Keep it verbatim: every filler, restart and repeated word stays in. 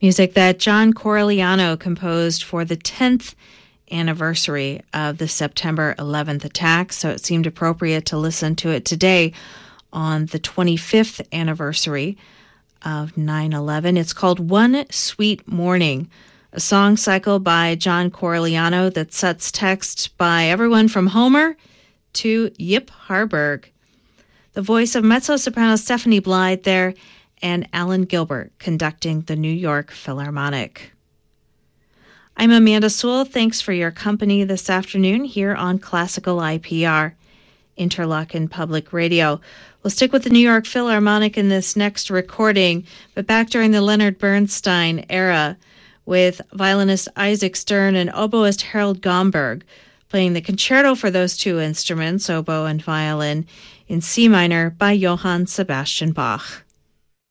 Music that John Corigliano composed for the tenth anniversary of the September eleventh attacks, so it seemed appropriate to listen to it today on the twenty-fifth anniversary of nine eleven. It's called One Sweet Morning, a song cycle by John Corigliano that sets text by everyone from Homer to Yip Harburg. The voice of mezzo-soprano Stephanie Blythe there, and Alan Gilbert conducting the New York Philharmonic. I'm Amanda Sewell. Thanks for your company this afternoon here on Classical I P R, Interlochen Public Radio. We'll stick with the New York Philharmonic in this next recording, but back during the Leonard Bernstein era with violinist Isaac Stern and oboist Harold Gomberg playing the concerto for those two instruments, oboe and violin, in C minor by Johann Sebastian Bach.